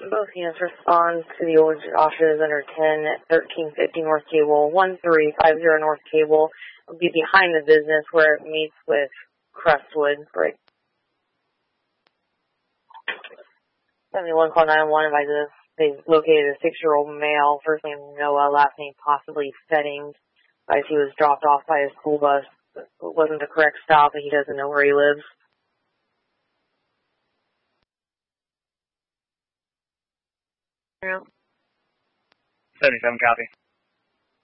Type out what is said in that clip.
Both units respond to the officers under 10-1350 North Cable, 1350 North Cable. Will be behind the business where it meets with Crestwood. Right. 71 call 911 advises they located a 6-year-old male, first name Noah, last name possibly Fetting, as he was dropped off by a school bus. It wasn't the correct stop, and he doesn't know where he lives. Yeah. 77 copy.